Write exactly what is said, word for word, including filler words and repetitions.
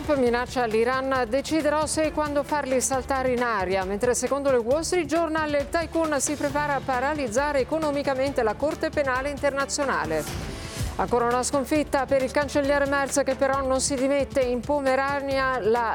Trump minaccia l'Iran, deciderò se e quando farli saltare in aria, mentre secondo il Wall Street Journal il tycoon si prepara a paralizzare economicamente la Corte Penale Internazionale. Ancora una sconfitta per il cancelliere Merz che però non si dimette. In Pomerania la